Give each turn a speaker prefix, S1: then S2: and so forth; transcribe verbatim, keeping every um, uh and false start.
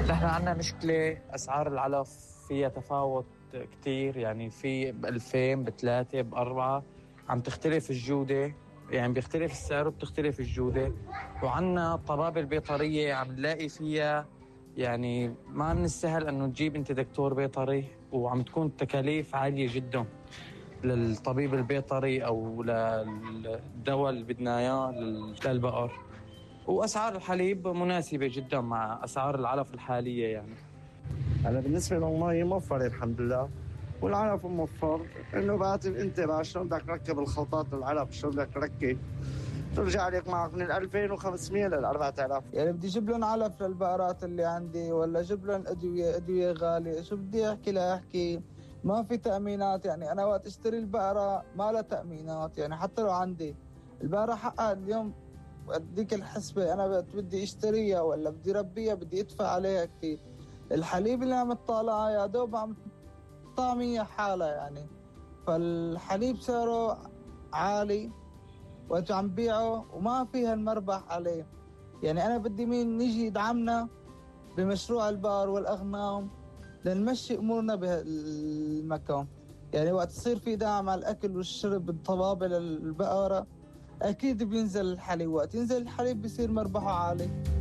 S1: نحن عندنا مشكلة أسعار العلف فيها تفاوت كتير، يعني في بألفين بثلاثة بأربعة عم تختلف الجودة، يعني بيختلف السعر وبتختلف الجودة. وعندنا الطبابة البيطرية عم نلاقي فيها يعني ما من السهل أنه تجيب أنت دكتور بيطري، وعم تكون التكاليف عالية جدا للطبيب البيطري أو للدواء اللي بدنا إياه للبقر. وأسعار الحليب مناسبة جدا مع أسعار العلف الحالية يعني.
S2: أنا بالنسبة للمي موفر الحمد لله، والعلف موفر. إنه بعتب أنت بقى شلون بدك تركب الخلطات العلف، شلون بدك تركب، ترجع عليك معك من ألفين وخمسمية لل أربعة آلاف.
S3: يعني بدي اجيب لهم علف للبقرات اللي عندي، ولا اجيب لهم ادويه ادويه غاليه، شو بدي احكي لا احكي. ما في تامينات، يعني انا وقت اشتري البقره ما لها تامينات، يعني حتى لو عندي البقره حقها اليوم اديك الحسبه، انا بدي اشتريها ولا بدي ربيها بدي ادفع عليها كثير. الحليب اللي عم تطالعه يا دوب عم طعميه حاله يعني، فالحليب سعره عالي وقت عم بيعه وما فيها المربح عليه. يعني أنا بدي مين نيجي يدعمنا بمشروع البقر والأغنام لنمشي أمورنا بهالمكان. يعني وقت يصير في دعم على الأكل والشرب الطبابة للبقرة أكيد بينزل الحليب، وقت ينزل الحليب بيصير مربحه عالي.